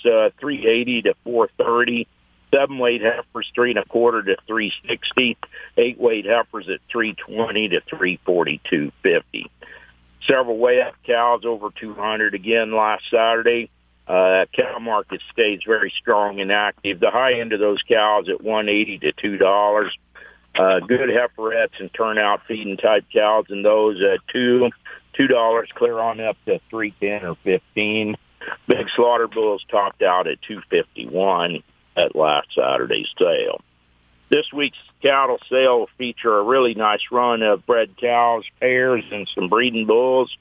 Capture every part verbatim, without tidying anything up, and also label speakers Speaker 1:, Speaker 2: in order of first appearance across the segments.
Speaker 1: uh, three eighty to four thirty. Seven weight heifers, three and a quarter to three sixty. Eight weight heifers at three twenty to three forty two fifty. Several weigh up cows over two hundred again last Saturday. Uh, cow market stays very strong and active. The high end of those cows at one eighty to two dollars. Uh, good heiferettes and turnout feeding type cows, and those at two two dollars clear on up to three ten or fifteen. Big slaughter bulls topped out at two fifty one at last Saturday's sale. This week's cattle sale will feature a really nice run of bred cows, pairs, and some breeding bulls.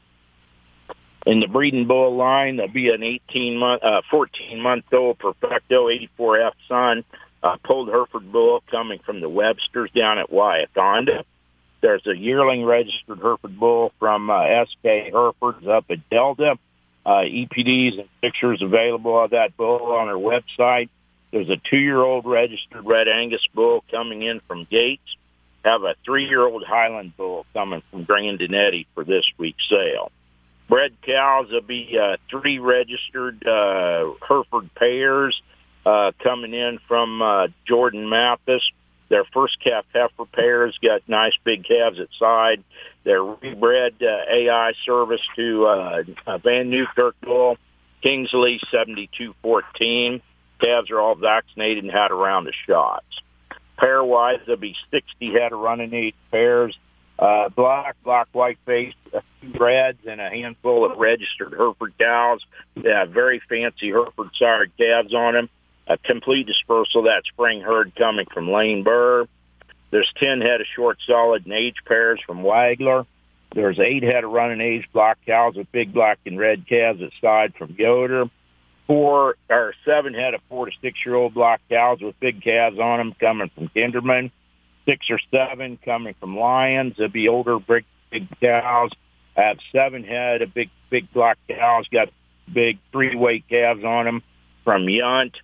Speaker 1: In the breeding bull line, there'll be an eighteen month, uh, fourteen month old Perfecto eighty-four F son, uh, pulled Hereford bull coming from the Websters down at Wyaconda. There's a yearling registered Hereford bull from uh, S K Herefords up at Delta. Uh, E P Ds and pictures available of that bull on our website. There's a two-year-old registered Red Angus bull coming in from Gates. Have a three-year-old Highland bull coming from Grandinetti for this week's sale. Bred cows will be uh, three registered uh, Hereford pairs uh, coming in from uh, Jordan Mathis. Their first calf heifer pairs got nice big calves at side. Their rebred uh, A I service to uh, uh, Van Newkirk bull, Kingsley seventy-two fourteen. Calves are all vaccinated and had a round of shots. Pair-wise, there'll be sixty head of running age pairs. Uh, black, black, white face, a few reds, and a handful of registered Hereford cows. They have very fancy Hereford sired calves on them. A complete dispersal of that spring herd coming from Lane Burr. There's ten head of short, solid, and age pairs from Wagler. There's eight head of running age block cows with big black and red calves at side from Yoder. Four or seven head of four to six-year-old block cows with big calves on them coming from Kinderman. Six or seven coming from Lions. There'll be older big, big cows. I have seven head of big, big block cows. Got big three-weight calves on them from Yunt.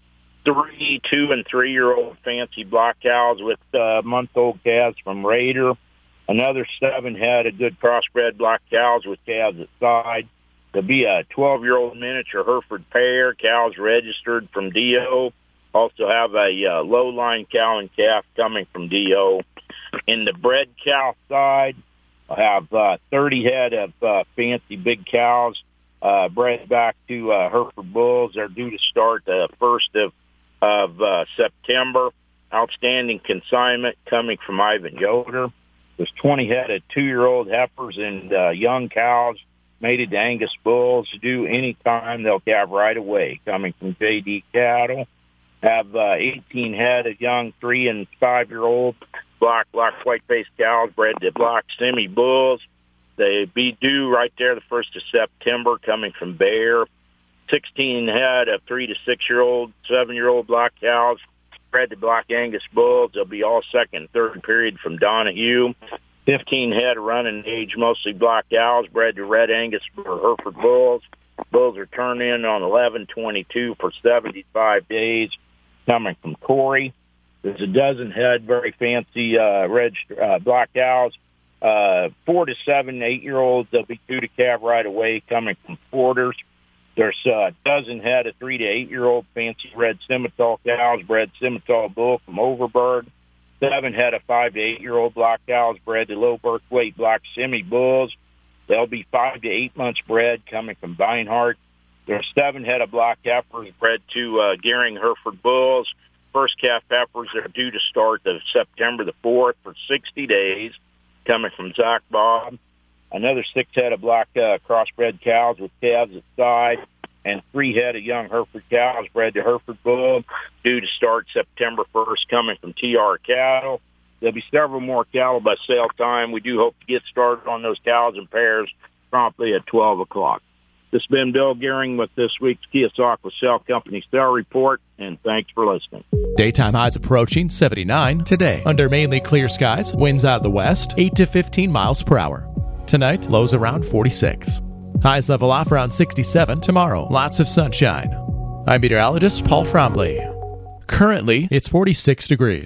Speaker 1: Three, two, and three-year-old fancy block cows with uh, month-old calves from Raider. Another seven head of good crossbred block cows with calves at side. There'll be a twelve-year-old miniature Hereford pair, cows registered from D O. Also have a uh, low-line cow and calf coming from D O. In the bred cow side, I have uh, thirty head of uh, fancy big cows uh, bred back to uh, Hereford bulls. They're due to start the first of, of uh, September. Outstanding consignment coming from Ivan Yoder. There's twenty head of two-year-old heifers and uh, young cows mated to Angus bulls. Due any time, they'll calve right away coming from J D Cattle. Have uh, eighteen head of young three and five-year-old black, black, white-faced cows bred to black semi bulls. They be due right there the first of September coming from Bear. sixteen head of three to six-year-old, seven-year-old black cows bred to black Angus bulls. They'll be all second, third period from Donahue. fifteen head of running age, mostly black cows bred to Red Angus or Hereford bulls. Bulls are turned in on eleven twenty-two for seventy-five days, coming from Corey. There's a dozen head, very fancy uh, red uh, black cows. Uh, four to seven, eight-year-olds, they'll be due to calve right away, coming from Porters. There's a dozen head of three to eight-year-old fancy red Simmental cows, bred Simmental bull from Overberg. Seven head of five to eight-year-old black cows bred to low birth weight black semi bulls. They'll be five to eight months bred, coming from Beinhardt. There's seven head of black heifers bred to uh, Gehring Hereford bulls. First calf heifers are due to start the September the fourth for sixty days, coming from Zach Bob. Another six head of black uh, crossbred cows with calves at side, and three head of young Hereford cows bred to Hereford bull, due to start September first, coming from T R Cattle. There'll be several more cattle by sale time. We do hope to get started on those cows and pairs promptly at twelve o'clock. This has been Bill Gehring with this week's Keosauqua Sale Company Sale Report, and thanks for listening.
Speaker 2: Daytime highs approaching seventy-nine today. Under mainly clear skies, winds out of the west, eight to fifteen miles per hour. Tonight, lows around forty-six. Highs level off around sixty-seven tomorrow. Lots of sunshine. I'm meteorologist Paul Frombley. Currently, it's forty-six degrees.